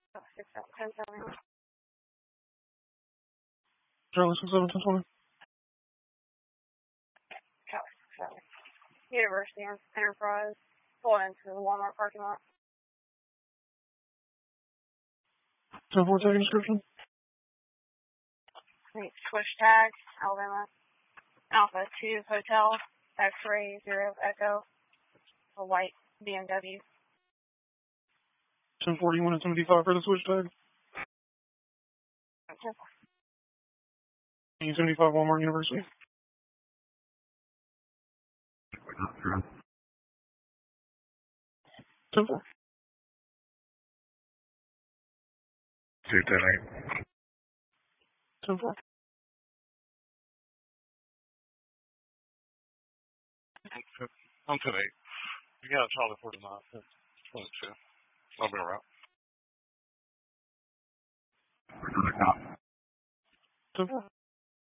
Charlie 671020. University Enterprise, pull into the Walmart parking lot. 10-4 taking description. Swish tag, Alabama, Alpha 2 Hotel, X-ray 0 Echo, a white BMW. 1041 and 75 for the switch tag. 75 Walmart University. Sure. 10-4. 210-8. 10-4. I'm 10-8. You got a Charlie 49. 22. I'll be around. 10-4.